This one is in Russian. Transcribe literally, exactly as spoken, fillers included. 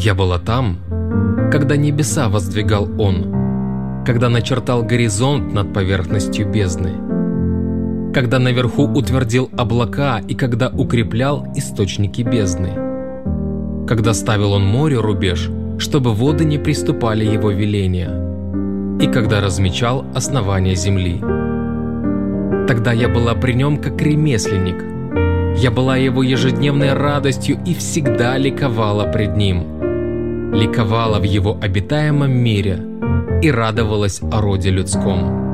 Я была там, когда небеса воздвигал Он, когда начертал горизонт над поверхностью бездны, когда наверху утвердил облака и когда укреплял источники бездны, когда ставил Он морю рубеж, чтобы воды не приступали Его веления, и когда размечал основания земли. Тогда я была при Нем как ремесленник. Я была Его ежедневной радостью и всегда ликовала пред Ним. Ликовала в Его обитаемом мире и радовалась о роде людском.